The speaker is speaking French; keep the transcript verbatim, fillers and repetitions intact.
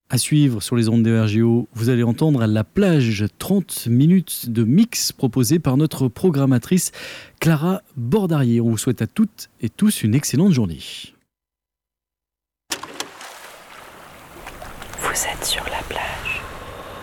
À suivre sur les ondes de R G O, vous allez entendre La Plage, trente minutes de mix proposé par notre programmatrice Clara Bordarier. On vous souhaite à toutes et tous une excellente journée. Vous êtes sur la plage.